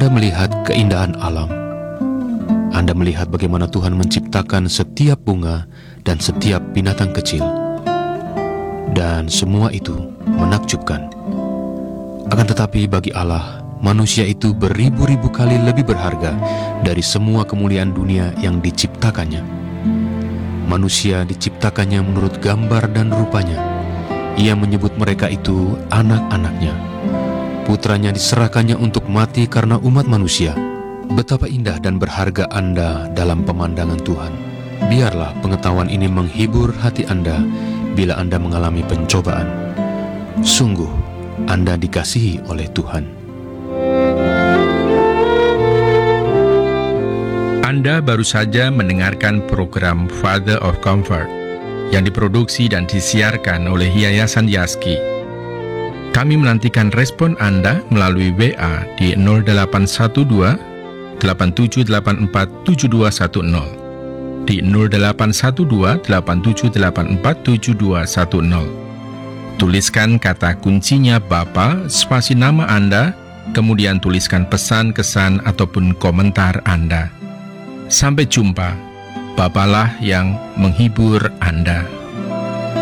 Anda melihat keindahan alam. Anda melihat bagaimana Tuhan menciptakan setiap bunga dan setiap binatang kecil. Dan semua itu menakjubkan. Akan tetapi bagi Allah, manusia itu beribu-ribu kali lebih berharga dari semua kemuliaan dunia yang diciptakannya. Manusia diciptakannya menurut gambar dan rupanya. Ia menyebut mereka itu anak-anaknya. Putranya diserahkannya untuk mati karena umat manusia. Betapa indah dan berharga Anda dalam pemandangan Tuhan. Biarlah pengetahuan ini menghibur hati Anda bila Anda mengalami pencobaan. Sungguh, Anda dikasihi oleh Tuhan. Anda baru saja mendengarkan program Father of Comfort yang diproduksi dan disiarkan oleh Yayasan Yaski. Kami menantikan respon Anda melalui WA di 0812 8784 7210, di 0812 8784 7210. Tuliskan kata kuncinya Bapa, spasi nama Anda, kemudian tuliskan pesan, kesan, ataupun komentar Anda. Sampai jumpa, Bapalah yang menghibur Anda.